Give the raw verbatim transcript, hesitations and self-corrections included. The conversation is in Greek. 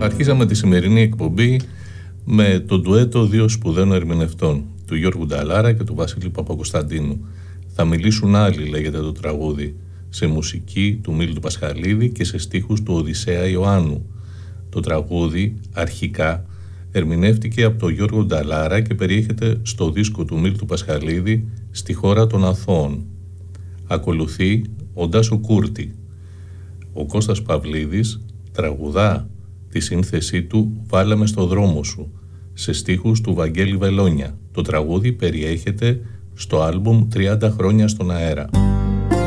Αρχίσαμε τη σημερινή εκπομπή με το ντουέτο δύο σπουδαίων ερμηνευτών, του Γιώργου Νταλάρα και του Βασίλη Παπακοσταντίνου. Θα μιλήσουν άλλοι, λέγεται το τραγούδι, σε μουσική του Μίλτου Πασχαλίδη και σε στίχους του Οδυσσέα Ιωάννου. Το τραγούδι αρχικά ερμηνεύτηκε από τον Γιώργο Νταλάρα και περιέχεται στο δίσκο του Μίλτου Πασχαλίδη «Στη χώρα των Αθώων». Ακολουθεί ο Ντάσο Κούρτη. Ο Κώστας Παυλίδης τραγουδά τη σύνθεσή του «Βάλαμε στο δρόμο σου» σε στίχους του Βαγγέλη Βελόνια. Το τραγούδι περιέχεται στο άλμπουμ τριάντα χρόνια στον αέρα.